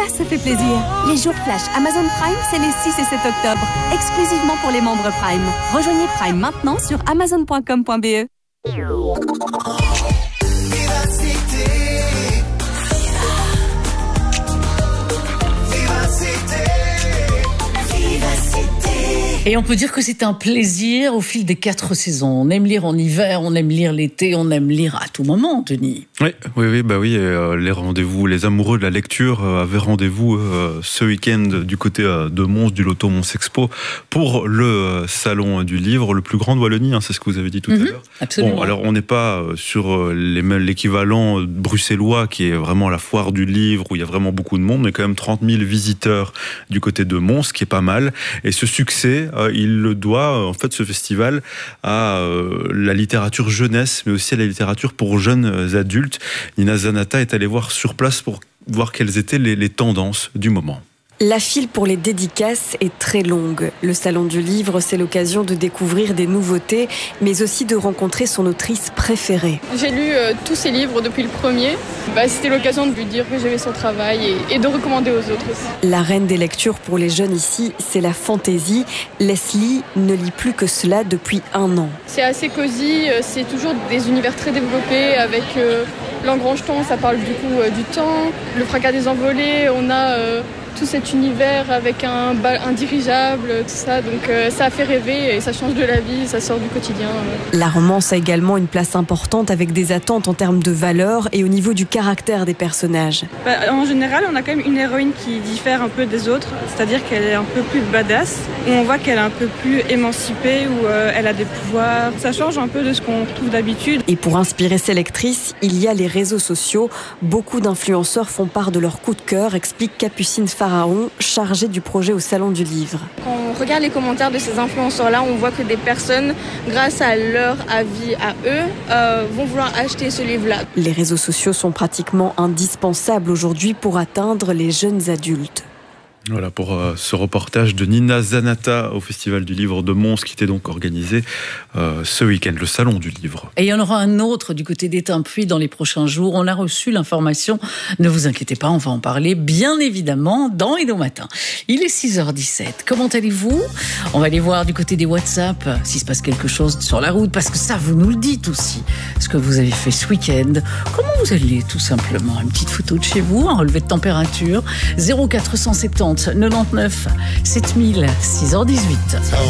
ça fait plaisir. Les jours flash Amazon Prime, c'est les 6 et 7 octobre. Exclusivement pour les membres Prime. Rejoignez Prime maintenant sur amazon.com.be. Et on peut dire que c'est un plaisir au fil des 4 saisons. On aime lire en hiver, on aime lire l'été, on aime lire à tout moment, Denis. Oui. Les rendez-vous, les amoureux de la lecture avaient rendez-vous ce week-end du côté de Mons, du Loto Mons Expo, pour le salon du livre, le plus grand de Wallonie, c'est ce que vous avez dit tout à l'heure. Absolument. Bon, alors on n'est pas sur l'équivalent bruxellois qui est vraiment la foire du livre où il y a vraiment beaucoup de monde, mais quand même 30 000 visiteurs du côté de Mons, ce qui est pas mal. Et ce succès, il le doit, en fait, ce festival, à la littérature jeunesse, mais aussi à la littérature pour jeunes adultes. Nina Zanata est allée voir sur place pour voir quelles étaient les tendances du moment. La file pour les dédicaces est très longue. Le salon du livre, c'est l'occasion de découvrir des nouveautés, mais aussi de rencontrer son autrice préférée. J'ai lu tous ses livres depuis le premier. C'était l'occasion de lui dire que j'aimais son travail et de recommander aux autres aussi. La reine des lectures pour les jeunes ici, c'est la fantaisie. Leslie ne lit plus que cela depuis 1 an. C'est assez cosy, c'est toujours des univers très développés avec l'engrange-temps, ça parle du coup du temps, le fracas des envolées, on a tout cet univers avec un dirigeable, tout ça, donc ça fait rêver et ça change de la vie, ça sort du quotidien. La romance a également une place importante avec des attentes en termes de valeur et au niveau du caractère des personnages. En général, on a quand même une héroïne qui diffère un peu des autres, c'est-à-dire qu'elle est un peu plus badass, où on voit qu'elle est un peu plus émancipée, où elle a des pouvoirs. Ça change un peu de ce qu'on retrouve d'habitude. Et pour inspirer ses lectrices, il y a les réseaux sociaux. Beaucoup d'influenceurs font part de leur coup de cœur, explique Capucine Pharaon, chargée du projet au Salon du Livre. Quand on regarde les commentaires de ces influenceurs-là, on voit que des personnes, grâce à leur avis à eux, vont vouloir acheter ce livre-là. Les réseaux sociaux sont pratiquement indispensables aujourd'hui pour atteindre les jeunes adultes. Voilà pour ce reportage de Nina Zanata au Festival du Livre de Mons qui était donc organisé ce week-end, le Salon du Livre. Et il y en aura un autre du côté d'Étainpuis dans les prochains jours. On a reçu l'information, ne vous inquiétez pas, on va en parler bien évidemment dans Hello Matin. Il est 6h17, comment allez-vous? On va aller voir du côté des WhatsApp s'il se passe quelque chose sur la route, parce que ça vous nous le dites aussi, ce que vous avez fait ce week-end. Comment vous allez tout simplement? Une petite photo de chez vous, un relevé de température, 0470 99 7000, 6h18.